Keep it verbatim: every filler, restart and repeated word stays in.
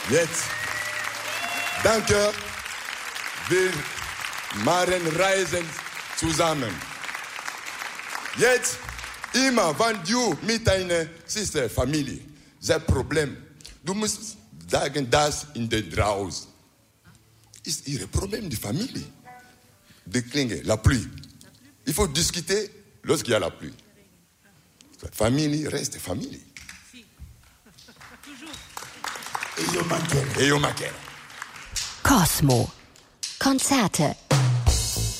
Jetzt, danke, wir machen Reisen zusammen. Jetzt, immer, wenn du mit deiner Sister, Familie, das Problem, du musst sagen, das in der draußen. Ist ihr Problem, die Familie. Die Klinge, la pluie. Il faut discuter lorsqu'il y a la pluie. La famille reste famille. E io mancherò. E io mancherò. Cosmo. Konzerte